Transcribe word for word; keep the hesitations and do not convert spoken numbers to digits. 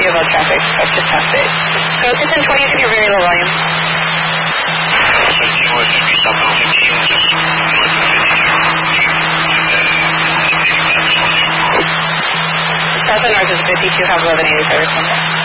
you about traffic. That's just past it. Go to ten twenty if you're very low volume. South and north is fifty-two, have eleven eighty service.